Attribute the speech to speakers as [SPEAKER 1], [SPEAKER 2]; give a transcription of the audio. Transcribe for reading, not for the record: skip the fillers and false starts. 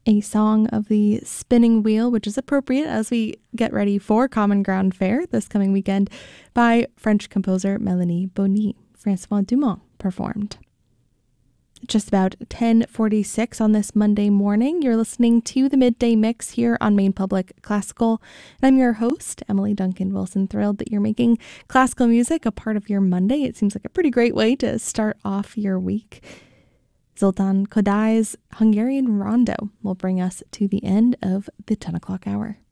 [SPEAKER 1] a song of the spinning wheel, which is appropriate as we get ready for Common Ground Fair this coming weekend, by French composer Melanie Bonny. Francois Dumont performed. Just about 10:46 on this Monday morning. You're listening to the Midday Mix here on Maine Public Classical. And I'm your host, Emily Duncan Wilson. Thrilled that you're making classical music a part of your Monday. It seems like a pretty great way to start off your week. Zoltan Kodai's Hungarian Rondo will bring us to the end of the 10 o'clock hour.